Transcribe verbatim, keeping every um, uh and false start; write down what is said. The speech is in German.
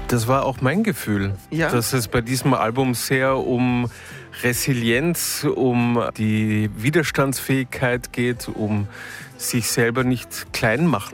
Das war auch mein Gefühl, Ja. dass es bei diesem Album sehr um Resilienz, um die Widerstandsfähigkeit geht, um sich selber nicht klein machen